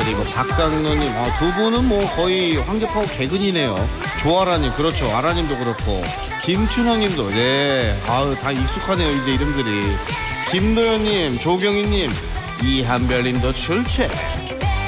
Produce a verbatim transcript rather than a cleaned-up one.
그리고 박강노님, 아, 두 분은 뭐 거의 황급하고 개근이네요. 조아라님, 그렇죠. 아라님도 그렇고, 김춘향님도, 네, 아우 다 익숙하네요 이제 이름들이. 김도현님, 조경희님, 이한별님도 출첵.